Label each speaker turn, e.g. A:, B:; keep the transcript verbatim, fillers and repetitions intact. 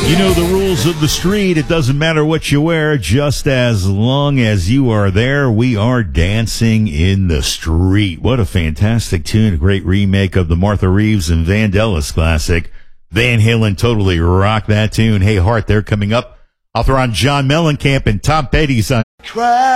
A: You know the rules of the street. It doesn't matter what you wear, just as long as you are there. We are dancing in the street. What a fantastic tune. A great remake of the Martha Reeves and Vandellas classic. Van Halen totally rocked that tune. Hey, Hart, they're coming up. I'll throw on John Mellencamp and Tom Petty's on.
B: Try